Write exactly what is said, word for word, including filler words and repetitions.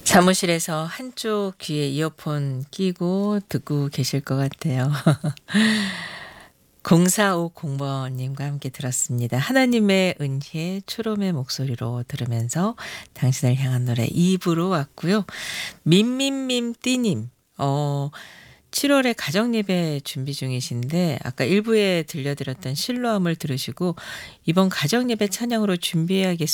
사무실에서 한쪽 귀에 이어폰 끼고 듣고 계실 것 같아요. 공사오공 번님과 함께 들었습니다. 하나님의 은혜 초롬의 목소리로 들으면서 당신을 향한 노래 이 부로 왔고요. 민민민띠님 어 칠월에 가정예배 준비 중이신데 아까 일 부에 들려드렸던 실로암을 들으시고 이번 가정예배 찬양으로 준비해야겠